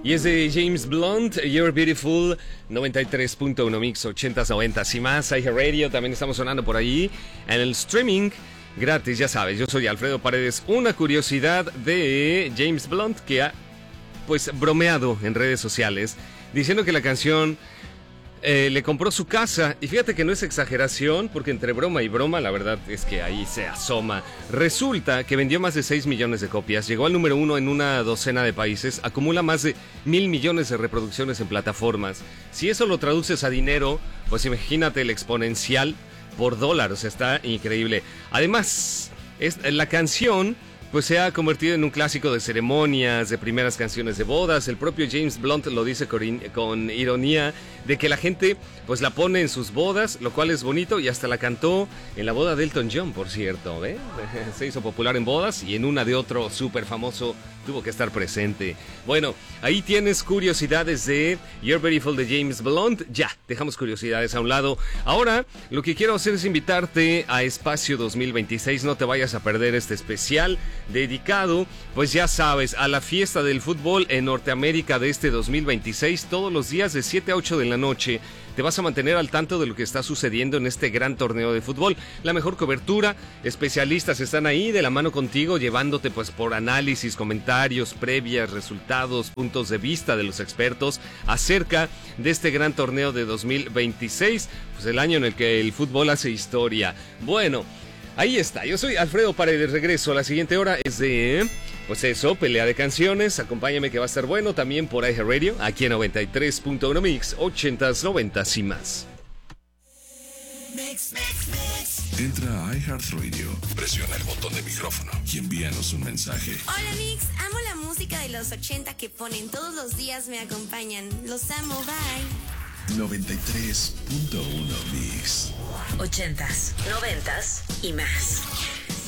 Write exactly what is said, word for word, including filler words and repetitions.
Y es de James Blunt, You're Beautiful, noventa y tres punto uno Mix, ochentas, noventas y más. iHeartRadio, también estamos sonando por ahí. En el streaming, gratis, ya sabes, yo soy Alfredo Paredes. Una curiosidad de James Blunt que ha, pues, bromeado en redes sociales, diciendo que la canción eh, le compró su casa. Y fíjate que no es exageración, porque entre broma y broma, la verdad es que ahí se asoma. Resulta que vendió más de seis millones de copias, llegó al número uno en una docena de países, acumula más de mil millones de reproducciones en plataformas. Si eso lo traduces a dinero, pues imagínate el exponencial por dólar, o sea, está increíble. Además, es, la canción pues se ha convertido en un clásico de ceremonias, de primeras canciones de bodas. El propio James Blunt lo dice con, con ironía de que la gente pues la pone en sus bodas, lo cual es bonito, y hasta la cantó en la boda de Elton John, por cierto, ¿eh? Se hizo popular en bodas y en una de otro súper famoso tuvo que estar presente. Bueno, ahí tienes curiosidades de You're Beautiful de James Blunt. Ya, dejamos curiosidades a un lado. Ahora, lo que quiero hacer es invitarte a Espacio dos mil veintiséis. No te vayas a perder este especial dedicado, pues ya sabes, a la fiesta del fútbol en Norteamérica de este dos mil veintiséis. Todos los días de siete a ocho de la noche te vas a mantener al tanto de lo que está sucediendo en este gran torneo de fútbol. La mejor cobertura, especialistas están ahí de la mano contigo, llevándote pues por análisis, comentarios, previas, resultados, puntos de vista de los expertos acerca de este gran torneo de dos mil veintiséis, pues el año en el que el fútbol hace historia. Bueno, ahí está, yo soy Alfredo Paredes, regreso. La siguiente hora es de, pues eso, pelea de canciones. Acompáñame que va a estar bueno también por iHeartRadio, aquí en noventa y tres punto uno Mix, ochentas, noventas y más. Mix, mix, mix. Entra a iHeartRadio, presiona el botón de micrófono y envíanos un mensaje. Hola Mix, amo la música de los ochenta que ponen todos los días, me acompañan. Los amo, bye. noventa y tres punto uno Mix. Ochentas, noventas y más.